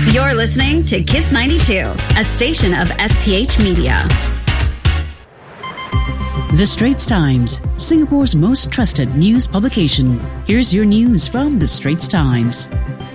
You're listening to Kiss 92, a station of SPH Media. The Straits Times, Singapore's most trusted news publication. Here's your news from The Straits Times.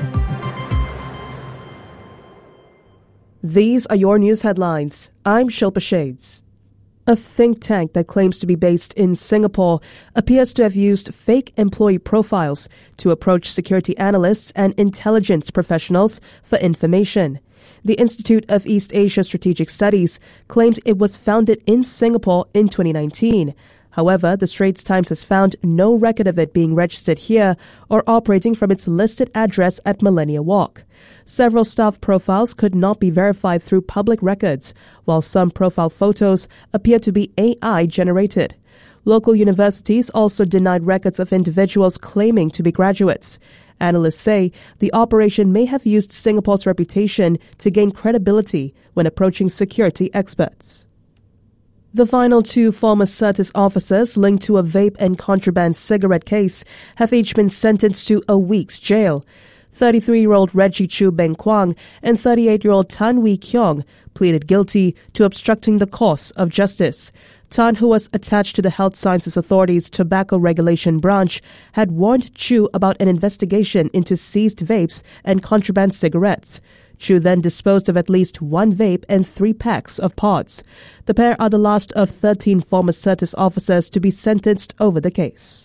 These are your news headlines. I'm Shilpa Shades. A think tank that claims to be based in Singapore appears to have used fake employee profiles to approach security analysts and intelligence professionals for information. The Institute of East Asia Strategic Studies claimed it was founded in Singapore in 2019. However, the Straits Times has found no record of it being registered here or operating from its listed address at Millennia Walk. Several staff profiles could not be verified through public records, while some profile photos appear to be AI-generated. Local universities also denied records of individuals claiming to be graduates. Analysts say the operation may have used Singapore's reputation to gain credibility when approaching security experts. The final two former Certis officers linked to a vape and contraband cigarette case have each been sentenced to a week's jail. 33-year-old Reggie Chu Beng Kwang and 38-year-old Tan Wee Kyong pleaded guilty to obstructing the course of justice. Tan, who was attached to the Health Sciences Authority's Tobacco Regulation Branch, had warned Chu about an investigation into seized vapes and contraband cigarettes. Chu then disposed of at least one vape and 3 packs of pods. The pair are the last of 13 former Certis officers to be sentenced over the case.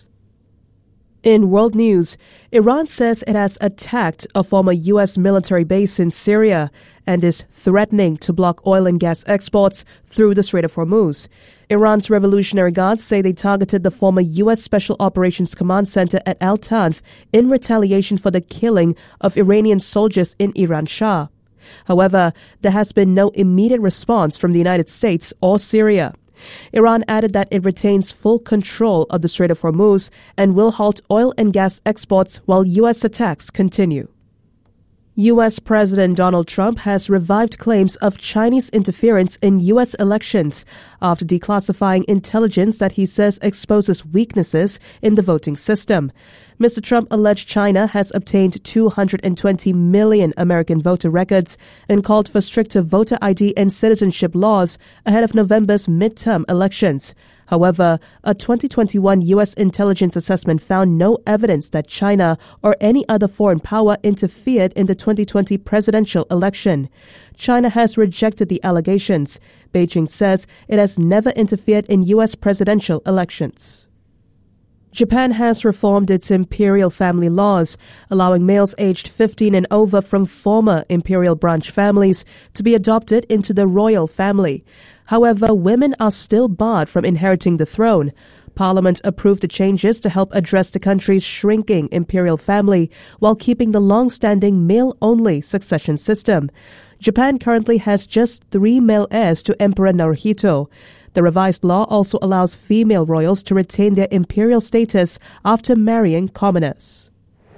In world news, Iran says it has attacked a former U.S. military base in Syria and is threatening to block oil and gas exports through the Strait of Hormuz. Iran's Revolutionary Guards say they targeted the former U.S. Special Operations Command Center at Al Tanf in retaliation for the killing of Iranian soldiers in Iran Shah. However, there has been no immediate response from the United States or Syria. Iran added that it retains full control of the Strait of Hormuz and will halt oil and gas exports while U.S. attacks continue. U.S. President Donald Trump has revived claims of Chinese interference in U.S. elections after declassifying intelligence that he says exposes weaknesses in the voting system. Mr. Trump alleged China has obtained 220 million American voter records and called for stricter voter ID and citizenship laws ahead of November's midterm elections. However, a 2021 U.S. intelligence assessment found no evidence that China or any other foreign power interfered in the 2020 presidential election. China has rejected the allegations. Beijing says it has never interfered in U.S. presidential elections. Japan has reformed its imperial family laws, allowing males aged 15 and over from former imperial branch families to be adopted into the royal family. However, women are still barred from inheriting the throne. Parliament approved the changes to help address the country's shrinking imperial family while keeping the long-standing male-only succession system. Japan currently has just 3 male heirs to Emperor Naruhito. The revised law also allows female royals to retain their imperial status after marrying commoners.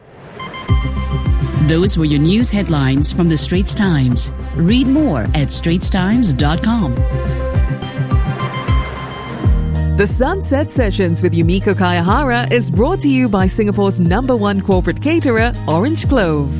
Those were your news headlines from The Straits Times. Read more at straitstimes.com. The Sunset Sessions with Yumiko Kayahara is brought to you by Singapore's #1 corporate caterer, Orange Clove.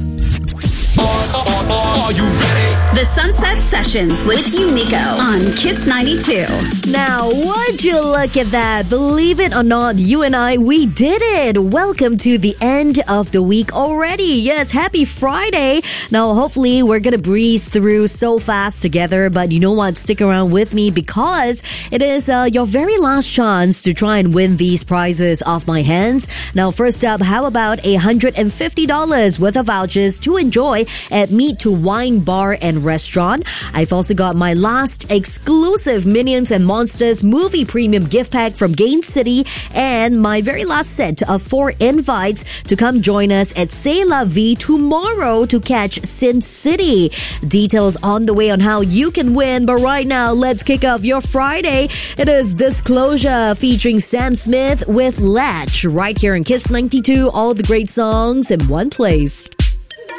Are you ready? The Sunset Sessions with Yumiko on Kiss 92. Now, would you look at that? Believe it or not, you and I, we did it. Welcome to the end of the week already. Yes, happy Friday. Now, hopefully, we're going to breeze through so fast together. But you know what? Stick around with me because it is your very last chance to try and win these prizes off my hands. Now, first up, how about $150 worth of vouchers to enjoy at Meet to Wine Bar and Restaurant? I've also got my last exclusive Minions and Monsters movie premium gift pack from Gain City and my very last set of 4 invites to come join us at C'est La Vie tomorrow to catch Sin City. Details on the way on how you can win, but right now, let's kick off your Friday. It is Disclosure featuring Sam Smith with Latch right here in Kiss 92. All the great songs in one place.